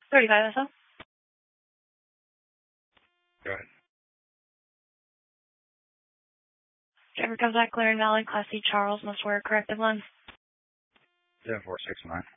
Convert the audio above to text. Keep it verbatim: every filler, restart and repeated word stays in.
thirty-five S O. Go ahead. Driver comes back clear and valid. Class C Charles must wear a corrective lens. seven four six nine.